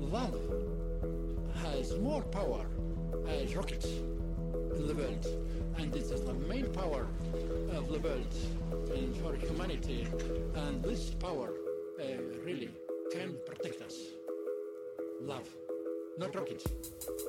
love has more power as rockets in the world, and it is the main power of the world for humanity, and this power really can protect us. Love, not rockets.